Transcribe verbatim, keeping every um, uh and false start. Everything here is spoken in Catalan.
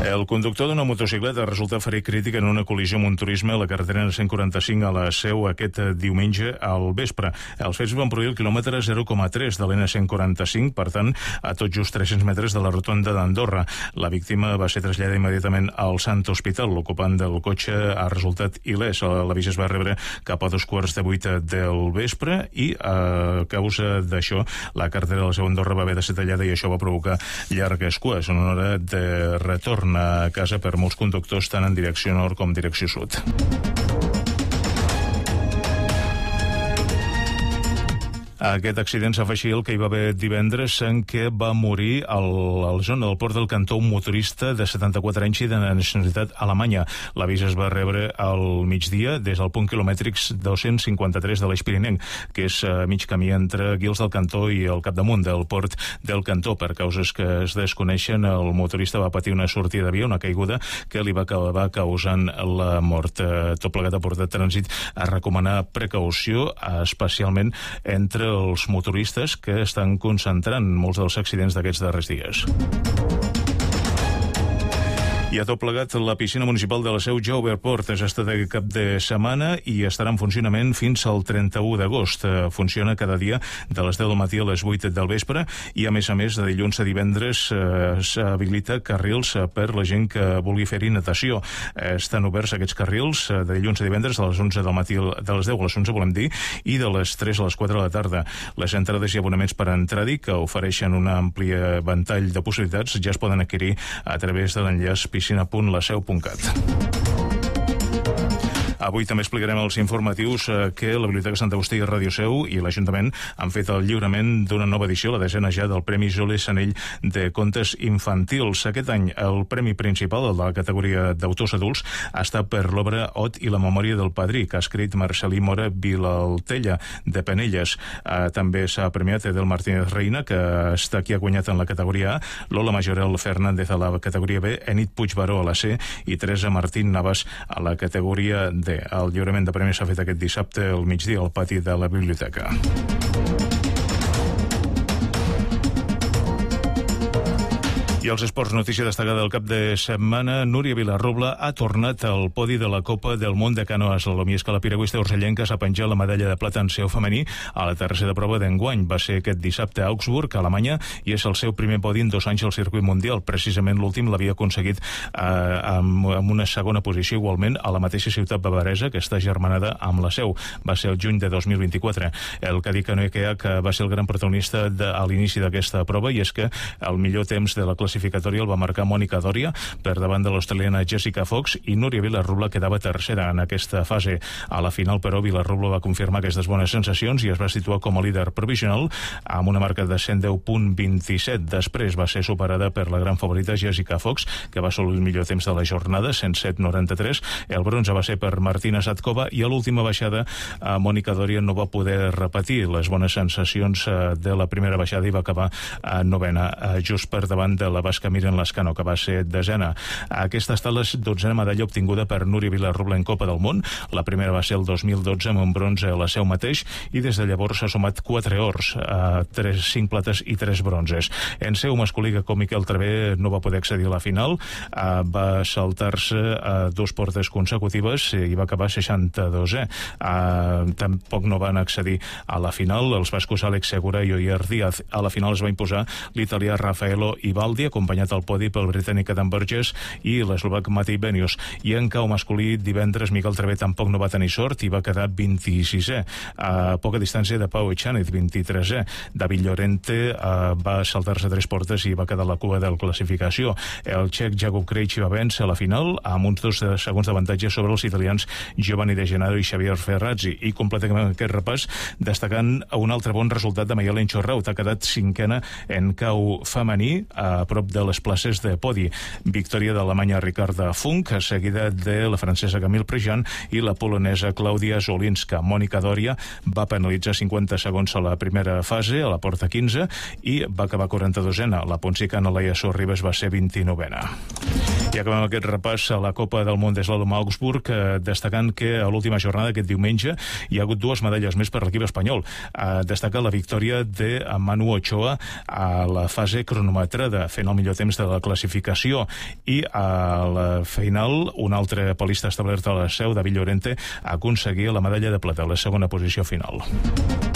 El conductor d'una motocicleta resulta ferit crític en una col·lisió amb un turisme a la carretera cent quaranta-cinc a la Seu aquest diumenge al vespre. Els fets van produir el quilòmetre zero coma tres de l'N cent quaranta-cinc, per tant, a tot just tres-cents metres de la rotonda d'Andorra. La víctima va ser traslladada immediatament al Sant Hospital. L'ocupant del cotxe ha resultat il·lès. L'avís es va rebre cap a dos quarts de vuit del vespre i, a causa d'això, la carretera de la Seu Andorra va haver de ser tallada i això va provocar llargues cues en una hora de retorn a casa per molts conductors tant en direcció nord com direcció sud. Aquest accident s'afegia el que hi va haver divendres en què va morir al, a la zona del port del Cantó un motorista de setanta-quatre anys i de nacionalitat alemanya. L'avís es va rebre al migdia des del punt quilomètric dos-cents cinquanta-tres de l'Eix Pirinenc, que és a mig camí entre Guils del Cantó i el capdamunt del port del Cantó. Per causes que es desconeixen, el motorista va patir una sortida de via, una caiguda que li va acabar causant la mort. Tot plegat ha portat trànsit a recomanar precaució, especialment entre els motoristes que estan concentrant molts dels accidents d'aquests darrers dies. I a tot plegat, la piscina municipal de la Seu ja ha obert portes este cap de setmana i estarà en funcionament fins al trenta-u d'agost. Funciona cada dia de les deu del matí a les vuit del vespre i, a més a més, de dilluns a divendres eh, s'habilita carrils per la gent que vulgui fer-hi natació. Estan oberts aquests carrils de dilluns a divendres a les onze del matí, de les deu a les onze, volem dir, i de les tres a les quatre de la tarda. Les entrades i abonaments per entrar-hi, que ofereixen un ampli ventall de possibilitats, ja es poden adquirir a través de l'enllaç piscina punt laseu punt cat. Avui també explicarem els informatius que la Biblioteca Sant Agustí i Ràdio Seu i l'Ajuntament han fet el lliurament d'una nova edició, la desena ja, del Premi Jole Sanell de Contes Infantils. Aquest any el premi principal, el de la categoria d'autors adults, està per l'obra Ot i la memòria del padrí, que ha escrit Marcelí Mora Vilaltella, de Penelles. Eh, també s'ha premiat Edel Martínez Reina, que està aquí ha guanyat en la categoria A, Lola Majorel Fernández a la categoria B, Enid Puigbaró a la C i Teresa Martín Navas a la categoria D. El lliurament de premis s'ha fet aquest dissabte al migdia al pati de la biblioteca. I els esports, notícia destacada del cap de setmana, Núria Vilarrobla ha tornat al podi de la Copa del Món de Canoa Slalom, i és que la piragüista urgellenca s'ha penjat la medalla de plata en seu femení a la tercera prova d'enguany. Va ser aquest dissabte a Augsburg, a Alemanya, i és el seu primer podi en dos anys al circuit mundial. Precisament l'últim l'havia aconseguit eh, amb, amb una segona posició igualment a la mateixa ciutat bavaresa, que està germanada amb la Seu. Va ser el juny de dos mil vint-i-quatre. El Cadí Canoe Kayak va ser el gran protagonista de, a l'inici d'aquesta prova, i és que el millor temps de la classificació classificatòria el va marcar Mònica Doria per davant de l'australiana Jessica Fox, i Núria Vilarrobla quedava tercera en aquesta fase. A la final, però, Vilarrobla va confirmar aquestes bones sensacions i es va situar com a líder provisional amb una marca de cent deu coma vint-i-set. Després va ser superada per la gran favorita Jessica Fox, que va assolir el millor temps de la jornada, cent set coma noranta-tres. El bronze va ser per Martina Satkova, i a l'última baixada Mònica Doria no va poder repetir les bones sensacions de la primera baixada i va acabar a novena, just per davant de la basca Miren Lascano, que va ser desena. Aquesta ha estat la dotzena medalla obtinguda per Núria Vilarrobla en Copa del Món. La primera va ser el dos mil dotze amb un bronze a la Seu mateix, i des de llavors s'ha sumat quatre ors, eh, tres, cinc plates i tres bronzes. En seu masculí, que com Miquel Travé no va poder accedir a la final, eh, va saltar-se a dos portes consecutives i va acabar seixanta-dosè. Eh, tampoc no van accedir a la final els bascos Àlex Segura i Oyer Díaz. A la final es va imposar l'italià Raffaello Ibaldi, acompanyat al podi pel britànic Adam Burgess i l'eslovac Matej Benius. I en cau masculí, divendres, Miquel Travé tampoc no va tenir sort i va quedar vint-i-sisè, a poca distància de Pau Echanez, vint-i-tresè. David Llorente uh, va saltar-se tres portes i va quedar a la cua de la classificació. El txec Jakub Krejci va vèncer a la final amb uns dos segons d'avantatge sobre els italians Giovanni De Gennaro i Xavier Ferrazzi. I completem aquest repàs destacant un altre bon resultat de Mayalen Chorraut. Ha quedat cinquena en cau femení, a prop de les places de podi. Victòria de l'Alemanya Ricarda Funk, seguida de la francesa Camille Prejean i la polonesa Klaudia Zolinska. Mònica Doria va penalitzar cinquanta segons a la primera fase, a la porta quinze, i va acabar quaranta-dosena. La ponsicana Laia Sorribes va ser vint-i-novena. I acabem aquest repàs a la Copa del Món d'Eslàlom a Augsburg, eh, destacant que a l'última jornada, aquest diumenge, hi ha hagut dues medalles més per l'equip espanyol. Eh, destaca la victòria de Manu Ochoa a la fase cronometrada, fent el millor temps de la classificació. I a la final, un altre polista establert a la Seu, David Llorente, aconseguia la medalla de plata, la segona posició final.